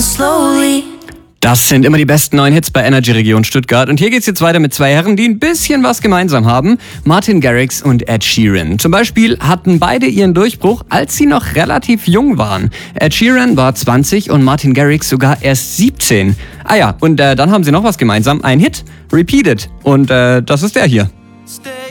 slowly. Das sind immer die besten neuen Hits bei Energy Region Stuttgart. Und hier geht's jetzt weiter mit zwei Herren, die ein bisschen was gemeinsam haben. Martin Garrix und Ed Sheeran. Zum Beispiel hatten beide ihren Durchbruch, als sie noch relativ jung waren. Ed Sheeran war 20 und Martin Garrix sogar erst 17. Ah ja, und dann haben sie noch was gemeinsam. Ein Hit, Repeat It. Und das ist der hier. Stay